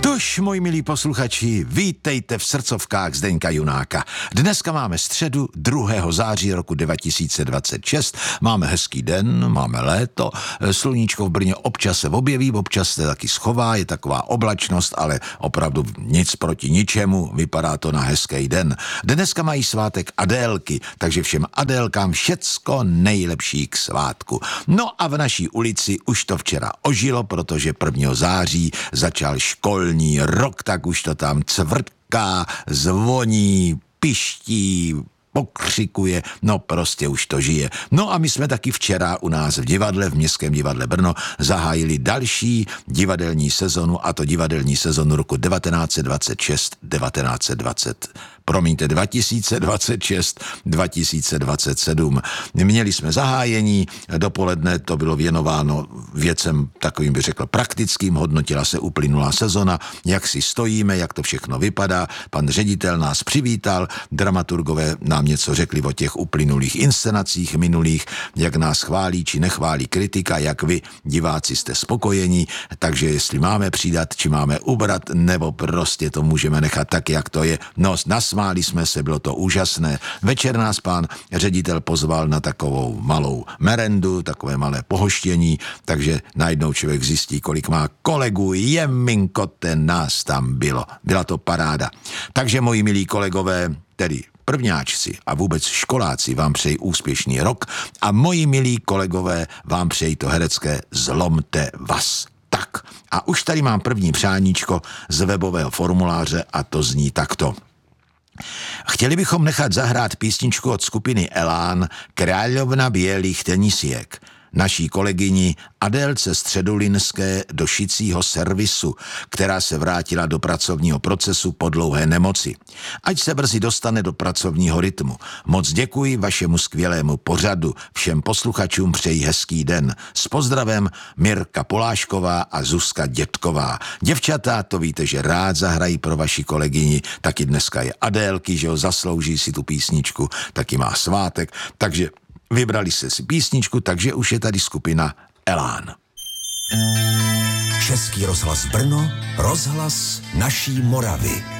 Tož, moji milí posluchači, vítejte v srdcovkách Zdeňka Junáka. Dneska máme středu 2. září roku 2026. Máme hezký den, máme léto, sluníčko v Brně občas se objeví, občas se taky schová, je taková oblačnost, ale opravdu nic proti ničemu, vypadá to na hezký den. Dneska mají svátek Adélky, takže všem Adélkám všecko nejlepší k svátku. No a v naší ulici už to včera ožilo, protože 1. září začal školní rok, tak už to tam cvrtká, zvoní, piští, pokřikuje, no prostě už to žije. No a my jsme taky včera u nás v divadle, v Městském divadle Brno, zahájili další divadelní sezonu, a to divadelní sezonu roku 2026-2027. Měli jsme zahájení, dopoledne to bylo věnováno věcem takovým, bych řekl, praktickým, hodnotila se uplynulá sezona, jak si stojíme, jak to všechno vypadá. Pan ředitel nás přivítal, dramaturgové nám něco řekli o těch uplynulých inscenacích minulých, jak nás chválí či nechválí kritika, jak vy, diváci, jste spokojení, takže jestli máme přidat, či máme ubrat, nebo prostě to můžeme nechat tak, jak to je. No, nasmáli jsme se, bylo to úžasné. Večer nás pán ředitel pozval na takovou malou merendu, takové malé pohoštění, takže najednou člověk zjistí, kolik má kolegů, jeminko, ten nás tam bylo. Byla to paráda. Takže, moji milí kolegové, tedy prvňáčci a vůbec školáci, vám přeji úspěšný rok a moji milí kolegové vám přeji to herecké zlomte vas. Tak, a už tady mám první přáníčko z webového formuláře a to zní takto. Chtěli bychom nechat zahrát písničku od skupiny Elán Královna bělých tenisíek, naší kolegyni Adélce Středolinské do šicího servisu, která se vrátila do pracovního procesu po dlouhé nemoci. Ať se brzy dostane do pracovního rytmu. Moc děkuji vašemu skvělému pořadu. Všem posluchačům přeji hezký den. S pozdravem Mirka Polášková a Zuzka Dětková. Děvčata, to víte, že rád zahrají pro vaši kolegyni. Taky dneska je Adélky, že ho zaslouží si tu písničku, taky má svátek, takže vybrali jste si písničku, takže už je tady skupina Elán. Český rozhlas Brno, rozhlas naší Moravy.